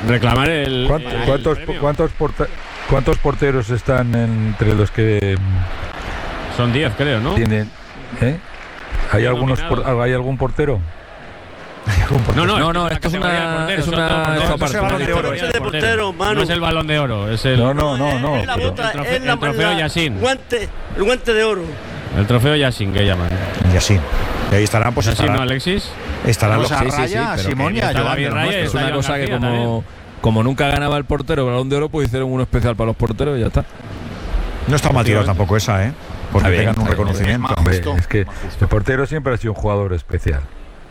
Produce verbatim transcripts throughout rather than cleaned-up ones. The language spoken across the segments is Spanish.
reclamar el. ¿Cuántos, el cuántos, premio. cuántos, porta, ¿Cuántos porteros están entre los que son diez, creo, ¿no? Tienen, ¿eh? ¿Hay, algunos por, ¿Hay algún portero? No, no, no, no, esto es una, es una, no, no es el balón de oro. Es de portero, Manu. No es el balón de oro, es el. No, no, no, no. Es la pero- bota, el trofeo- es la, el trofeo la- Yassin. guante, el guante de oro. El trofeo Yassin que llaman. Y así. Y ahí estarán, pues Yassin, ¿no, estarán, Alexis? estarán los Vamos a sí, sí, sí, Raya, pero Simón que- y a está Giovanni David Ramos. Raya, Es está una Joan cosa García que como, también. como nunca ganaba el portero el balón de oro, pues hicieron uno especial para los porteros y ya está. No está mal tirado tampoco esa, ¿eh? Porque Está bien, tengan un está bien. reconocimiento. Hombre, justo, es que más justo. el portero siempre ha sido un jugador especial.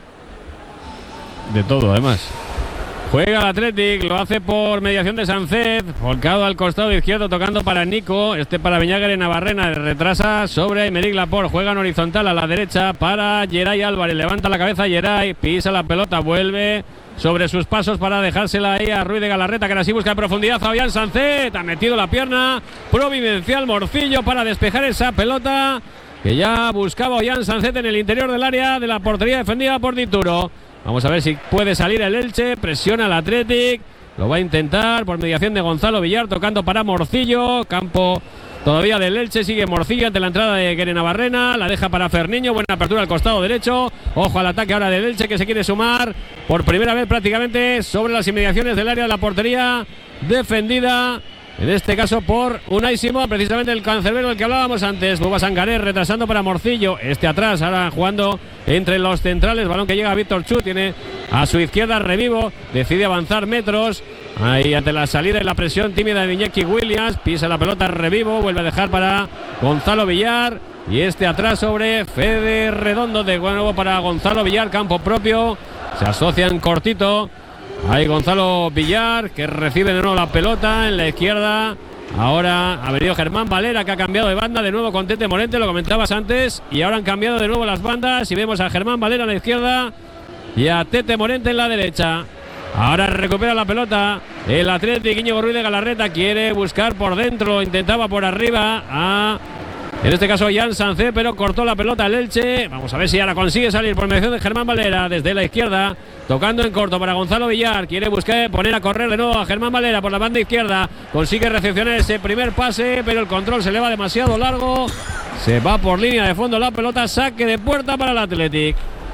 De todo, además. Juega el Athletic, lo hace por mediación de Sánchez, volcado al costado izquierdo, tocando para Nico, este para Viñagar en Navarrena, retrasa sobre Aymeric Laporte, juega en horizontal a la derecha para Geray Álvarez, levanta la cabeza Geray, pisa la pelota, vuelve sobre sus pasos para dejársela ahí a Ruiz de Galarreta, que ahora sí busca en profundidad a Ollán Sánchez, ha metido la pierna, providencial Morcillo para despejar esa pelota, que ya buscaba Ollán Sánchez en el interior del área de la portería defendida por Dituro. Vamos a ver si puede salir el Elche, presiona el Athletic, lo va a intentar por mediación de Gonzalo Villar, tocando para Morcillo, campo todavía del Elche, sigue Morcillo ante la entrada de Guere Navarrena, la deja para Ferniño, buena apertura al costado derecho, ojo al ataque ahora del Elche que se quiere sumar por primera vez prácticamente sobre las inmediaciones del área de la portería defendida. En este caso por Unai Simón, precisamente el cancerbero del que hablábamos antes. Boba Sangaré retrasando para Morcillo. Este atrás, ahora jugando entre los centrales. Balón que llega a Víctor Chu. Tiene a su izquierda Revivo. Decide avanzar metros. Ahí ante la salida y la presión tímida de Iñaki Williams. Pisa la pelota Revivo. Vuelve a dejar para Gonzalo Villar. Y este atrás sobre Fede Redondo. De nuevo para Gonzalo Villar. Campo propio. Se asocian cortito. Ahí Gonzalo Villar, que recibe de nuevo la pelota en la izquierda. Ahora ha venido Germán Valera, que ha cambiado de banda de nuevo con Tete Morente, lo comentabas antes. Y ahora han cambiado de nuevo las bandas. Y vemos a Germán Valera en la izquierda y a Tete Morente en la derecha. Ahora recupera la pelota el Athletic. Íñigo Ruiz de Galarreta quiere buscar por dentro, intentaba por arriba a... En este caso Jan Sánchez, pero cortó la pelota el Elche. Vamos a ver si ahora consigue salir por mediación de Germán Valera desde la izquierda. Tocando en corto para Gonzalo Villar. Quiere buscar poner a correr de nuevo a Germán Valera por la banda izquierda. Consigue recepcionar ese primer pase, pero el control se le va demasiado largo. Se va por línea de fondo la pelota. Saque de puerta para el Athletic.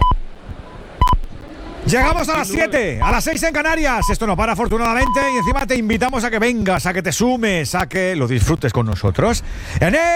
Llegamos a las siete, a las seis en Canarias. Esto no para afortunadamente y encima te invitamos a que vengas, a que te sumes, a que lo disfrutes con nosotros en el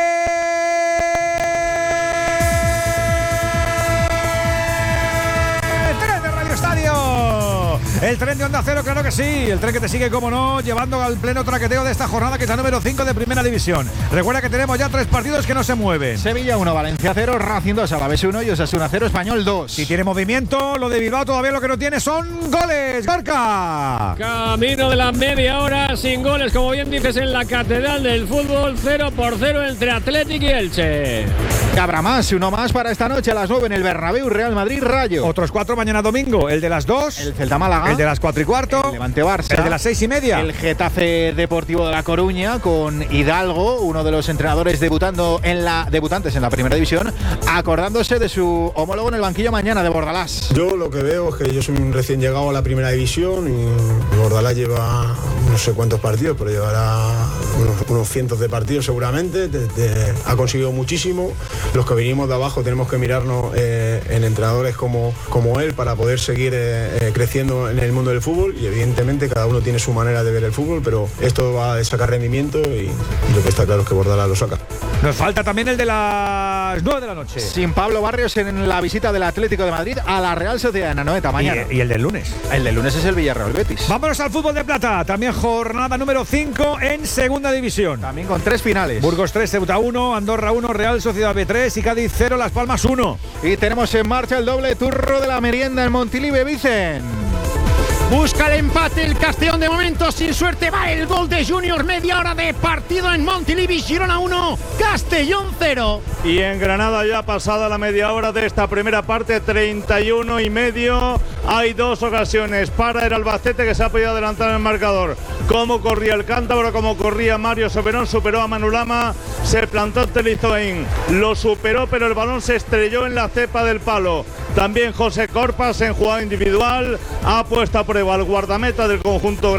tren de Radio Estadio. El tren de Onda Cero, claro que sí. El tren que te sigue, como no, llevando al pleno traqueteo de esta jornada, que es la número cinco de Primera División. Recuerda que tenemos ya tres partidos que no se mueven. Sevilla uno, Valencia cero, Racing dos, Alavés uno y Osasuna cero, Español dos. Si tiene movimiento, lo de Bilbao todavía lo que no tiene son goles. ¡Gorka! Camino de la media hora sin goles, como bien dices, en la catedral del fútbol. Cero por cero entre Athletic y Elche. Habrá más, uno más para esta noche a las nueve en el Bernabéu, Real Madrid Rayo. Otros cuatro mañana domingo. El de las dos. El Celta Málaga. El de las cuatro y cuarto. El Levante Barça. El de las seis y media. El Getafe Deportivo de La Coruña con Hidalgo, uno de los entrenadores debutando en la debutantes en la Primera División, acordándose de su homólogo en el banquillo mañana de Bordalás. Yo lo que veo es que yo soy un recién llegado a la Primera División y Bordalás lleva no sé cuántos partidos, pero llevará unos, unos cientos de partidos seguramente. De, de, ha conseguido muchísimo. Los que venimos de abajo tenemos que mirarnos eh, en entrenadores como, como él para poder seguir eh, eh, creciendo en el mundo del fútbol, y evidentemente cada uno tiene su manera de ver el fútbol, pero esto va a sacar rendimiento y, y lo que está claro es que Bordalás lo saca. Nos falta también el de las nueve de la noche. Sin Pablo Barrios en la visita del Atlético de Madrid a la Real Sociedad en Anoeta mañana. Y, y el del lunes. El del lunes es el Villarreal Betis. Vámonos al fútbol de plata. También jornada número cinco en Segunda División. También con tres finales. Burgos tres, Ceuta uno, Andorra uno, Real Sociedad B tres y Cádiz cero, Las Palmas uno. Y tenemos en marcha el doble turro de la merienda en Montilivi, Vicen. Busca el empate el Castellón, de momento sin suerte. Va el gol de Junior, media hora de partido en Montilivi. Girona uno, Castellón cero. Y en Granada, ya pasada la media hora de esta primera parte, treinta y uno y medio, hay dos ocasiones para el Albacete, que se ha podido adelantar en el marcador. Cómo corría el cántabro, cómo corría Mario Soberón, superó a Manulama, se plantó ante Lizoín, lo superó, pero el balón se estrelló en la cepa del palo. También José Corpas en jugada individual ha puesto a prueba al guardameta del conjunto